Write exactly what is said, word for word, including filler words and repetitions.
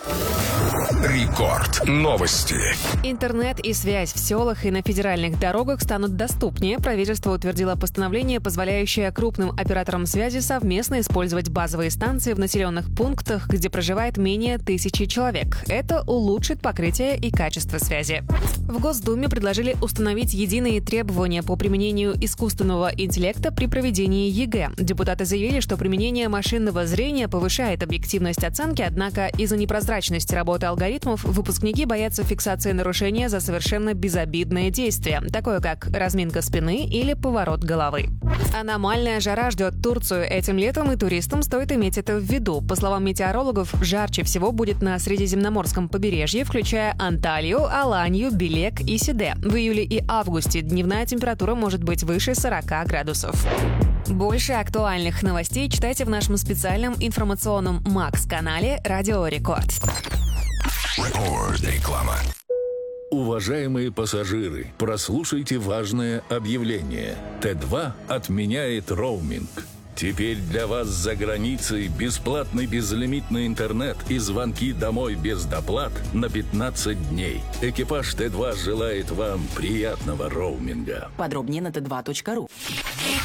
Рекорд. Новости. Интернет и связь в селах и на федеральных дорогах станут доступнее. Правительство утвердило постановление, позволяющее крупным операторам связи совместно использовать базовые станции в населенных пунктах, где проживает менее тысячи человек. Это улучшит покрытие и качество связи. В Госдуме предложили установить единые требования по применению искусственного интеллекта при проведении ЕГЭ. Депутаты заявили, что применение машинного зрения повышает объективность оценки, однако из-за непрозрачности работы алгоритмов выпускники боятся фиксации нарушения за совершенно безобидное действие, такое как разминка спины или поворот головы. Аномальная жара ждет Турцию этим летом, и туристам стоит иметь это в виду. По словам метеорологов, жарче всего будет на Средиземноморском побережье, включая Анталью, Аланью, Белек и Сиде. В июле и августе дневная температура может быть выше сорока градусов. Больше актуальных новостей читайте в нашем специальном информационном Макс-канале «Радио Рекорд». Реклама. Уважаемые пассажиры, прослушайте важное объявление. Т два отменяет роуминг. Теперь для вас за границей бесплатный безлимитный интернет и звонки домой без доплат на пятнадцать дней. Экипаж Т два желает вам приятного роуминга. Подробнее на тэ два точка ру.